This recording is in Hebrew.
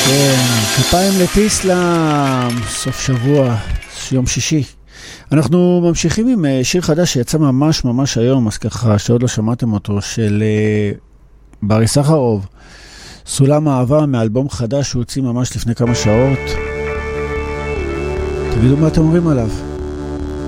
כן, כפיים לטיסלאם, סוף שבוע, יום שישי. אנחנו ממשיכים עם שיר חדש שיצא ממש היום, אז ככה שעוד לא שמעתם אותו, של ברי סחרוב, סולם אהבה, מאלבום חדש שהוא הוציא ממש לפני כמה שעות. תגידו מה אתם אומרים עליו.